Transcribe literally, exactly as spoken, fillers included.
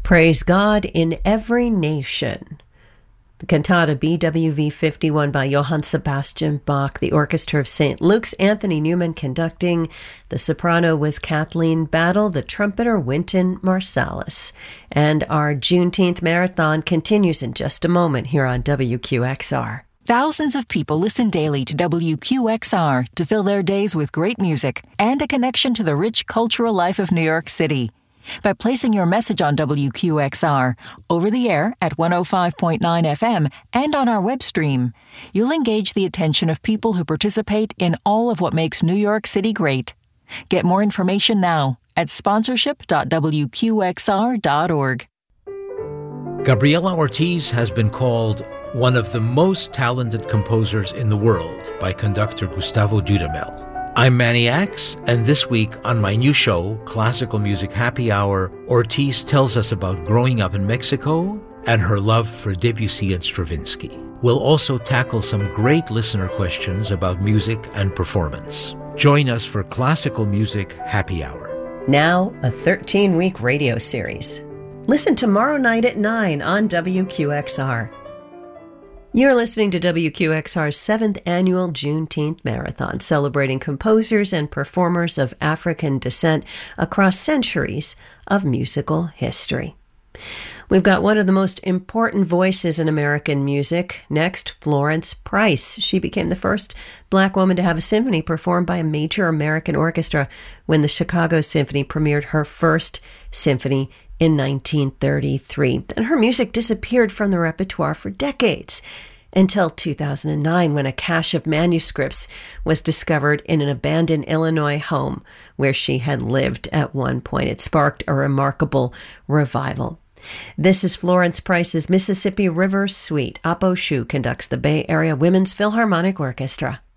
Praise God in Every Nation. The cantata B W V fifty-one by Johann Sebastian Bach, the Orchestra of Saint Luke's, Anthony Newman conducting. The soprano was Kathleen Battle, the trumpeter Wynton Marsalis. And our Juneteenth marathon continues in just a moment here on W Q X R. Thousands of people listen daily to W Q X R to fill their days with great music and a connection to the rich cultural life of New York City. By placing your message on W Q X R, over the air at one oh five point nine F M and on our web stream, you'll engage the attention of people who participate in all of what makes New York City great. Get more information now at sponsorship dot w q x r dot org. Gabriela Ortiz has been called one of the most talented composers in the world by conductor Gustavo Dudamel. I'm Manny Axe, and this week on my new show, Classical Music Happy Hour, Ortiz tells us about growing up in Mexico and her love for Debussy and Stravinsky. We'll also tackle some great listener questions about music and performance. Join us for Classical Music Happy Hour. Now, a thirteen-week radio series. Listen tomorrow night at nine on W Q X R. You're listening to W Q X R's seventh annual Juneteenth Marathon, celebrating composers and performers of African descent across centuries of musical history. We've got one of the most important voices in American music. Next, Florence Price. She became the first Black woman to have a symphony performed by a major American orchestra when the Chicago Symphony premiered her first symphony in nineteen thirty-three. Then her music disappeared from the repertoire for decades until two thousand nine, when a cache of manuscripts was discovered in an abandoned Illinois home where she had lived at one point. It sparked a remarkable revival. This is Florence Price's Mississippi River Suite. Apo Shu conducts the Bay Area Women's Philharmonic Orchestra.